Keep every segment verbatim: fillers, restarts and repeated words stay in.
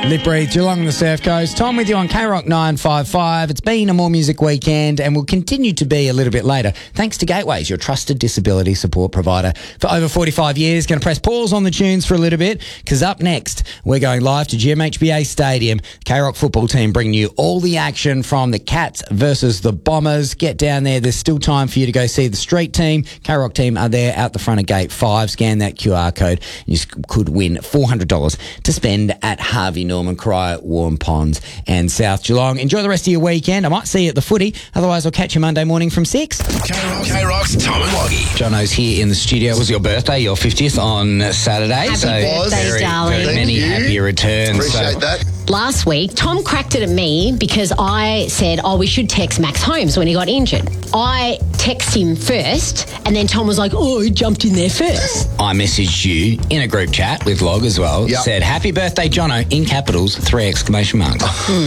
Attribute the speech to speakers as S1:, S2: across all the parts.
S1: Lip Breathe, Geelong on the Surf Coast. Tom with you on K Rock nine five five. It's been a More Music weekend and will continue to be a little bit later, thanks to Gateways, your trusted disability support provider for over forty-five years. Going to press pause on the tunes for a little bit, because up next, we're going live to G M H B A Stadium. K Rock football team bringing you all the action from the Cats versus the Bombers. Get down there. There's still time for you to go see the street team. K Rock team are there out the front of gate five. Scan that Q R code. You could win four hundred dollars to spend at Harvey Norman, Cry, Warm Ponds and South Geelong. Enjoy the rest of your weekend. I might see you at the footy. Otherwise, I'll catch you Monday morning from six.
S2: K-Rock, K-Rock's Tom and Loggy.
S1: Jono's here in the studio. It was your birthday, your fiftieth on Saturday.
S3: Happy
S1: so
S3: birthday,
S1: very,
S3: darling.
S1: very many
S2: you.
S1: happy returns.
S2: Appreciate
S1: so.
S2: that.
S3: Last week, Tom cracked it at me because I said, oh, we should text Max Holmes when he got injured. I texted him first, and then Tom was like, oh, he jumped in there first.
S1: I messaged you in a group chat with Log as well.
S2: Yep.
S1: Said, happy birthday, Jono, in capitals, three exclamation marks. Very...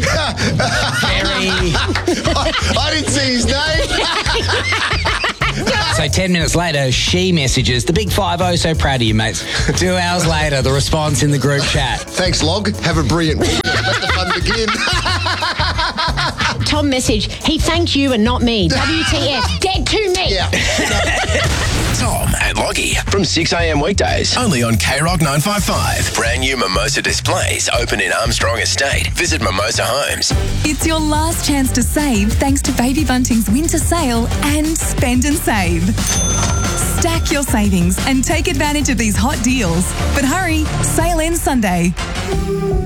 S2: I, I didn't see his name.
S1: So ten minutes later, she messages, the big five oh, so proud of you, mates. Two hours later, the response in the group chat.
S2: Thanks, Log. Have a brilliant weekend. Let the fun begin.
S3: Tom messaged, he thanked you and not me. W T F, dead to me.
S2: Yeah.
S4: Tom and Loggy from six a.m. weekdays. Only on K Rock nine five five. Brand new Mimosa displays open in Armstrong Estate. Visit Mimosa Homes.
S5: It's your last chance to save thanks to Baby Bunting's winter sale and Spend and Save. Stack your savings and take advantage of these hot deals. But hurry, sale ends Sunday.